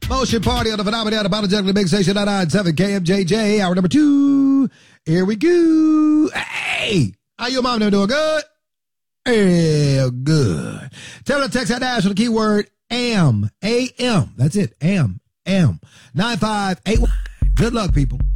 Motion Party on the phenomenon of Apologetically Big Station 997 KMJJ. Hour number 2. Here we go. Hey, how your mom doing? Good? Real good. Tell her to text that dash with the keyword AM. AM. That's it. AM. 9581. Good luck, people.